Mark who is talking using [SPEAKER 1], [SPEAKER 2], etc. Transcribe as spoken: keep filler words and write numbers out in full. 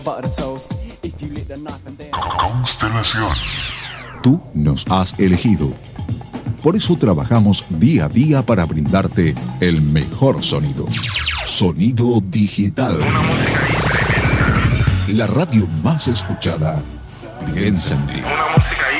[SPEAKER 1] Constelación.
[SPEAKER 2] Tú nos has elegido. Por eso trabajamos día a día para brindarte el mejor sonido. Sonido digital.
[SPEAKER 1] Una música increíble.
[SPEAKER 2] La radio más escuchada. Piensa en ti.
[SPEAKER 1] Una música